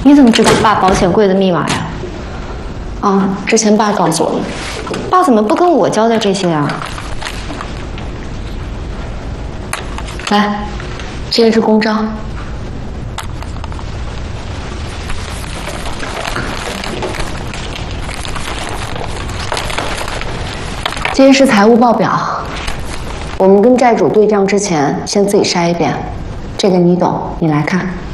你怎么知道爸保险柜的密码呀？ 啊，之前爸告诉我的。 爸怎么不跟我交代这些啊？ 来，这个是公章。这些是财务报表，我们跟债主对账之前，先自己筛一遍。这个你懂，你来看。